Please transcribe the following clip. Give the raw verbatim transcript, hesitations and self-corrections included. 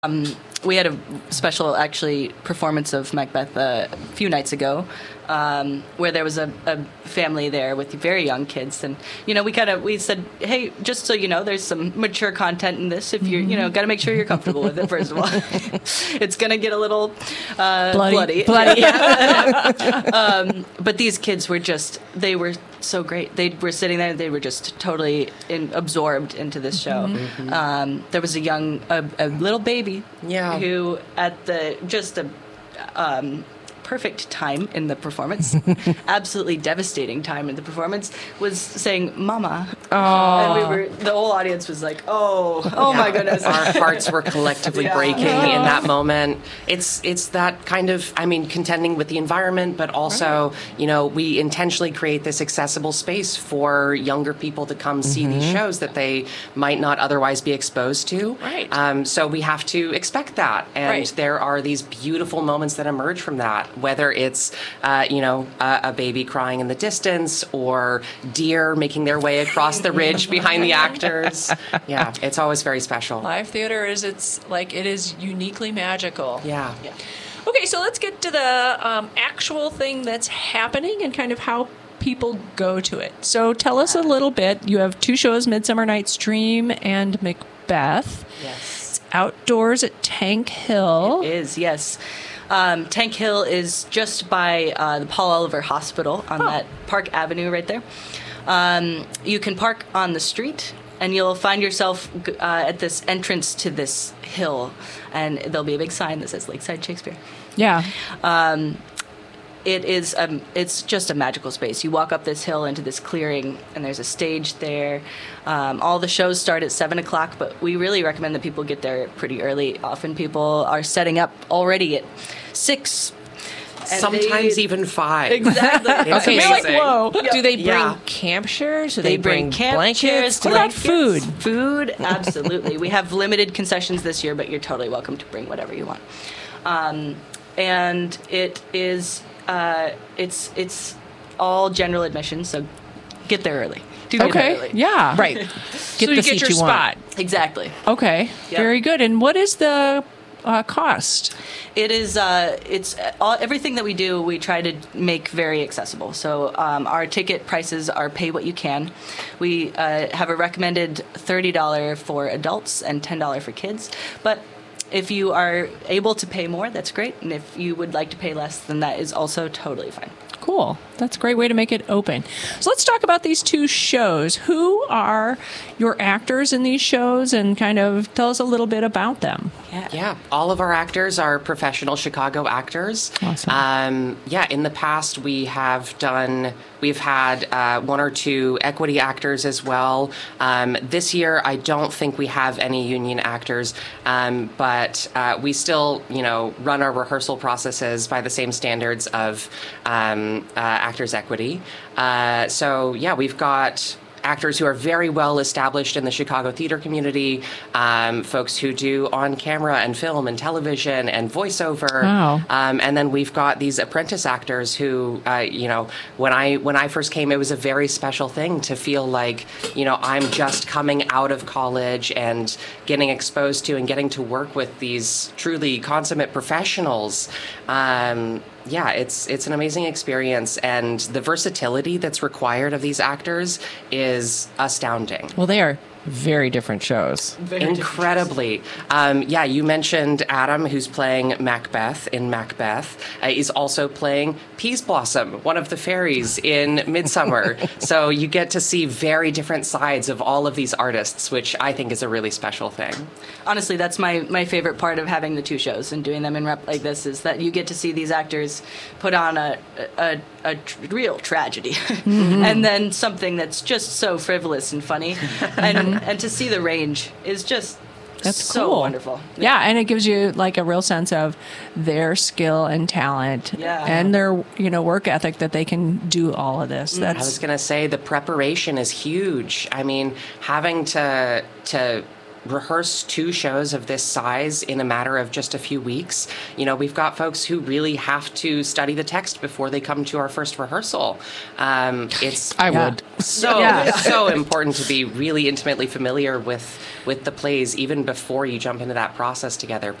Um, we had a special, actually, performance of Macbeth uh, a few nights ago, um, where there was a, a family there with very young kids, and you know, we kind of we said, hey, just so you know, there's some mature content in this. If you're, you know, got to make sure you're comfortable with it. First of all, it's gonna get a little uh, bloody, bloody. bloody. um, but these kids were just—they were so great. They were sitting there; they were just totally in, absorbed into this show. Mm-hmm. Um, there was a young, a, a little baby, yeah. who at the just a um, perfect time in the performance, absolutely devastating time in the performance, was saying "Mama," oh. and we were the whole audience was like, "Oh, oh yeah. my goodness!" Our hearts were collectively yeah. breaking oh. in that moment. It's it's that kind of, I mean, contending with the environment, but also, right. you know, we intentionally create this accessible space for younger people to come mm-hmm. see these shows that they might not otherwise be exposed to. Right. Um, so we have to expect that, and right. there are these beautiful moments that emerge from that. Whether it's, uh, you know, a, a baby crying in the distance or deer making their way across the ridge behind the actors. Yeah, it's always very special. Live theater is, it's like, it is uniquely magical. Yeah. yeah. Okay, so let's get to the um, actual thing that's happening and kind of how people go to it. So tell us a little bit. You have two shows, Midsummer Night's Dream and Macbeth. Yes. It's outdoors at Tank Hill. It is, yes. Um, Tank Hill is just by uh, the Paul Oliver Hospital on oh. that Park Avenue right there. Um, you can park on the street, and you'll find yourself uh, at this entrance to this hill, and there'll be a big sign that says Lakeside Shakespeare. Yeah. Um, it is um, it's just a magical space. You walk up this hill into this clearing, and there's a stage there. Um, all the shows start at seven o'clock, but we really recommend that people get there pretty early. Often people are setting up already at six. Sometimes they, even five. Exactly. Okay, like, whoa. Yep. Do they bring yeah. camp chairs? Do they, they bring, bring camp blankets? chairs? What about food? Food, absolutely. We have limited concessions this year, but you're totally welcome to bring whatever you want. Um, and it is... Uh, it's it's all general admission, so get there early. Do get okay. there early. Yeah. Right. Get so the you seat get your you spot. Want. Exactly. Okay. Yep. Very good. And what is the uh, cost? It is. Uh, it's all, everything that we do. We try to make very accessible. So um, our ticket prices are pay what you can. We uh, have a recommended thirty dollars for adults and ten dollars for kids, but if you are able to pay more, that's great. And if you would like to pay less, then that is also totally fine. Cool. That's a great way to make it open. So let's talk about these two shows. Who are your actors in these shows, and kind of tell us a little bit about them? Yeah. Yeah. All of our actors are professional Chicago actors. Awesome. Um, yeah. In the past, we have done, we've had uh, one or two equity actors as well. Um, this year, I don't think we have any union actors, um, but uh, we still, you know, run our rehearsal processes by the same standards of um, uh, Actors Equity. Uh, so, yeah, we've got actors who are very well established in the Chicago theater community, um, folks who do on-camera and film and television and voiceover. Wow. Um, and then we've got these apprentice actors who, uh, you know, when I when I first came, it was a very special thing to feel like, you know, I'm just coming out of college and getting exposed to and getting to work with these truly consummate professionals. Um, Yeah, it's it's an amazing experience, and the versatility that's required of these actors is astounding. Well, they are very different shows. Very Incredibly. different. Um, yeah, you mentioned Adam, who's playing Macbeth in Macbeth, uh, is also playing Peas Blossom, one of the fairies in Midsummer. So you get to see very different sides of all of these artists, which I think is a really special thing. Honestly, that's my, my favorite part of having the two shows and doing them in rep like this, is that you get to see these actors put on a a, a tr- real tragedy, mm-hmm. and then something that's just so frivolous and funny, and and to see the range is just That's so cool. wonderful. Yeah, and it gives you like a real sense of their skill and talent, yeah. and their, you know, work ethic that they can do all of this. That's I was going to say the preparation is huge. I mean, having to to rehearse two shows of this size in a matter of just a few weeks. You know, we've got folks who really have to study the text before they come to our first rehearsal. Um, it's I would. so Yeah. so important to be really intimately familiar with with the plays even before you jump into that process together.